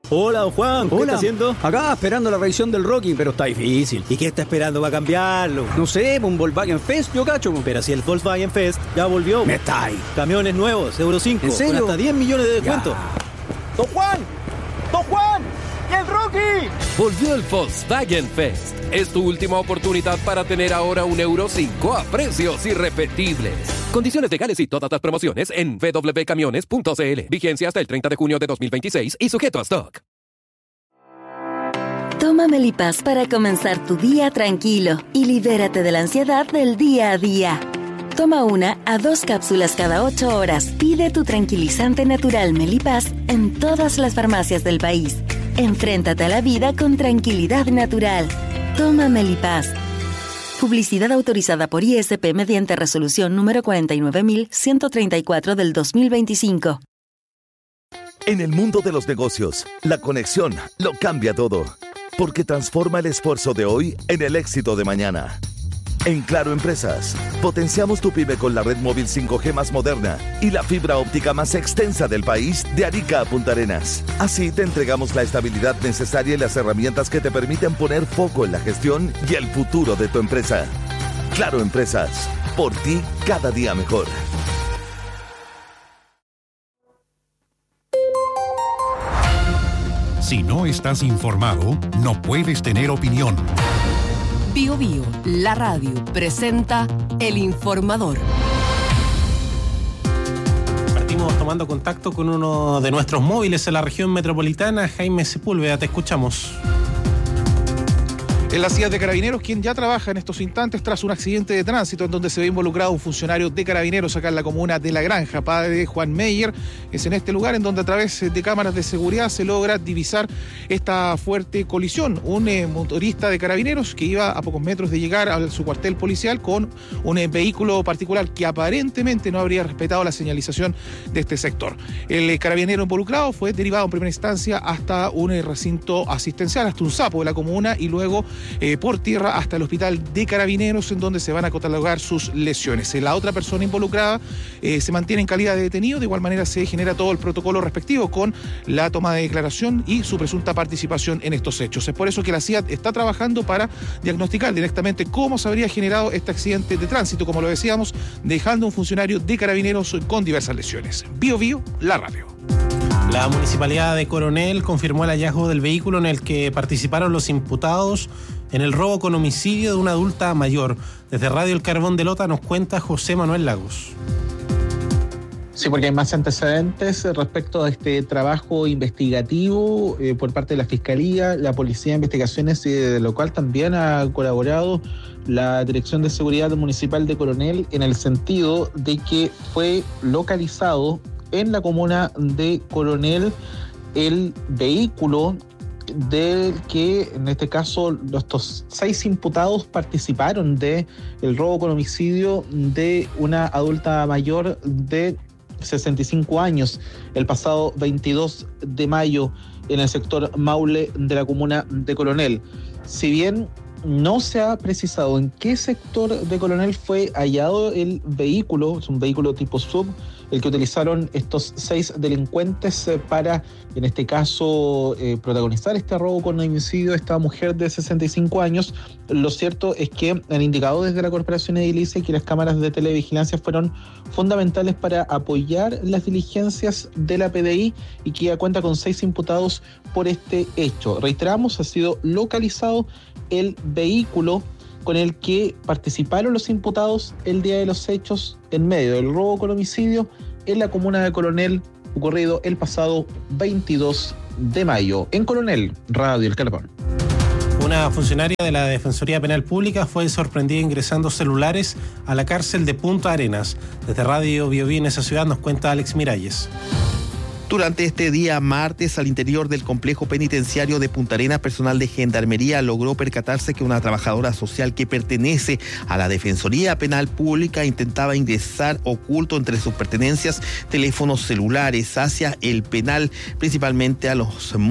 Hola, don Juan, ¿qué está haciendo? Acá esperando la revisión del Rocky, pero está difícil. ¿Y qué está esperando para cambiarlo? No sé, un Volkswagen Fest, yo cacho. Pero si el Volkswagen Fest ya volvió. Me está ahí. Camiones nuevos, Euro 5, ¿en serio? con hasta 10 millones de descuento. ¡Don Juan! ¡Don Juan! ¡Y el Rocky! Volvió el Volkswagen Fest. Es tu última oportunidad para tener ahora un Euro 5 a precios irrepetibles. Condiciones legales y todas las promociones en www.camiones.cl. Vigencia hasta el 30 de junio de 2026 y sujeto a stock. Toma Melipaz para comenzar tu día tranquilo y libérate de la ansiedad del día a día. Toma 1 a 2 cápsulas cada 8 horas. Pide tu tranquilizante natural Melipaz en todas las farmacias del país. Enfréntate a la vida con tranquilidad natural. Toma Melipaz. Publicidad autorizada por ISP mediante resolución número 49134 del 2025. En el mundo de los negocios, la conexión lo cambia todo, porque transforma el esfuerzo de hoy en el éxito de mañana. En Claro Empresas, potenciamos tu pyme con la red móvil 5G más moderna y la fibra óptica más extensa del país de Arica a Punta Arenas. Así te entregamos la estabilidad necesaria y las herramientas que te permiten poner foco en la gestión y el futuro de tu empresa. Claro Empresas, por ti cada día mejor. Si no estás informado, no puedes tener opinión. Bio Bio, la radio, presenta El Informador. Partimos tomando contacto con uno de nuestros móviles en la región metropolitana, Jaime Sepúlveda, te escuchamos. En la ciudad de Carabineros, quien ya trabaja en estos instantes tras un accidente de tránsito en donde se ve involucrado un funcionario de Carabineros acá en la comuna de La Granja, padre Juan Meyer. Es en este lugar en donde a través de cámaras de seguridad se logra divisar esta fuerte colisión. Un motorista de Carabineros que iba a pocos metros de llegar a su cuartel policial con un vehículo particular que aparentemente no habría respetado la señalización de este sector. El carabinero involucrado fue derivado en primera instancia hasta un recinto asistencial, hasta un sapo de la comuna y luego por tierra hasta el hospital de Carabineros, en donde se van a catalogar sus lesiones. La otra persona involucrada se mantiene en calidad de detenido. De igual manera se genera todo el protocolo respectivo con la toma de declaración y su presunta participación en estos hechos. Es por eso que la CIAT está trabajando para diagnosticar directamente cómo se habría generado este accidente de tránsito, como lo decíamos, dejando un funcionario de Carabineros con diversas lesiones. Bio Bio, la radio. La Municipalidad de Coronel confirmó el hallazgo del vehículo en el que participaron los imputados en el robo con homicidio de una adulta mayor. Desde Radio El Carbón de Lota nos cuenta José Manuel Lagos. Sí, porque hay más antecedentes respecto a este trabajo investigativo por parte de la Fiscalía, la Policía de Investigaciones, de lo cual también ha colaborado la Dirección de Seguridad Municipal de Coronel, en el sentido de que fue localizado en la comuna de Coronel el vehículo del que, en este caso, estos 6 imputados participaron de el robo con homicidio de una adulta mayor de 65 años el pasado 22 de mayo en el sector Maule de la comuna de Coronel. Si bien no se ha precisado en qué sector de Coronel fue hallado el vehículo, es un vehículo tipo SUV, el que utilizaron estos 6 delincuentes para, en este caso, protagonizar este robo con homicidio de esta mujer de 65 años. Lo cierto es que han indicado desde la Corporación Edilicia que las cámaras de televigilancia fueron fundamentales para apoyar las diligencias de la PDI y que ya cuenta con 6 imputados por este hecho. Reiteramos, ha sido localizado el vehículo con el que participaron los imputados el día de los hechos en medio del robo con homicidio en la comuna de Coronel, ocurrido el pasado 22 de mayo. En Coronel, Radio El Carbón. Una funcionaria de la Defensoría Penal Pública fue sorprendida ingresando celulares a la cárcel de Punta Arenas. Desde Radio Bio Bio en esa ciudad nos cuenta Alex Miralles. Durante este día martes, al interior del complejo penitenciario de Punta Arenas, personal de Gendarmería logró percatarse que una trabajadora social que pertenece a la Defensoría Penal Pública intentaba ingresar oculto entre sus pertenencias teléfonos celulares hacia el penal, principalmente a los